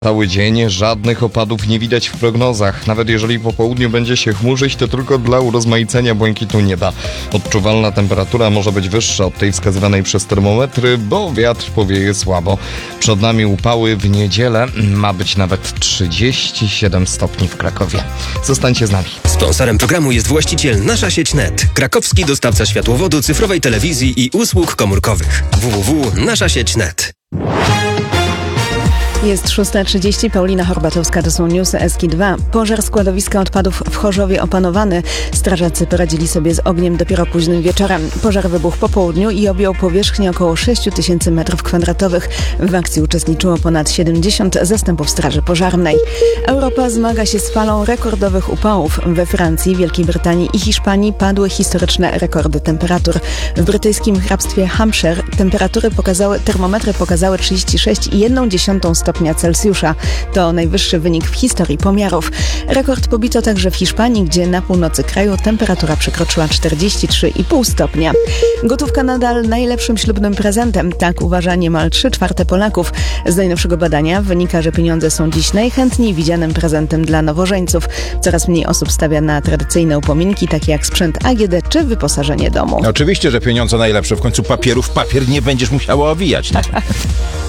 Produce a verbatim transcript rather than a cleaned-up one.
Cały dzień żadnych opadów nie widać w prognozach. Nawet jeżeli po południu będzie się chmurzyć, to tylko dla urozmaicenia błękitu nieba. Odczuwalna temperatura może być wyższa od tej wskazywanej przez termometry, bo wiatr powieje słabo. Przed nami upały w niedzielę. Ma być nawet trzydzieści siedem stopni w Krakowie. Zostańcie z nami. Sponsorem programu jest właściciel Nasza Sieć Net, krakowski dostawca światłowodu, cyfrowej telewizji i usług komórkowych. w w w kropka nasza sieć kropka net. Jest szósta trzydzieści, Paulina Horbatowska, to są newsy S K dwa. Pożar składowiska odpadów w Chorzowie opanowany. Strażacy poradzili sobie z ogniem dopiero późnym wieczorem. Pożar wybuchł po południu i objął powierzchnię około sześć tysięcy metrów kwadratowych. W akcji uczestniczyło ponad siedemdziesiąt zastępów straży pożarnej. Europa zmaga się z falą rekordowych upałów. We Francji, Wielkiej Brytanii i Hiszpanii padły historyczne rekordy temperatur. W brytyjskim hrabstwie Hampshire temperatury pokazały, termometry pokazały trzydzieści sześć i jedną dziesiątą stopnia Celsjusza. To najwyższy wynik w historii pomiarów. Rekord pobito także w Hiszpanii, gdzie na północy kraju temperatura przekroczyła czterdzieści trzy i pół stopnia. Gotówka nadal najlepszym ślubnym prezentem. Tak uważa niemal trzy czwarte Polaków. Z najnowszego badania wynika, że pieniądze są dziś najchętniej widzianym prezentem dla nowożeńców. Coraz mniej osób stawia na tradycyjne upominki, takie jak sprzęt A G D czy wyposażenie domu. Oczywiście, że pieniądze najlepsze. W końcu papierów papier nie będziesz musiała owijać. Nie?